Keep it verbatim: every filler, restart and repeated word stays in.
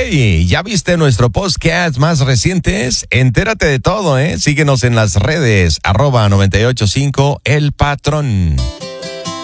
hoy. ¿Ya viste nuestro podcast más recientes? Entérate de todo, ¿eh? Síguenos en las redes, arroba noventa y ocho punto cinco El Patrón.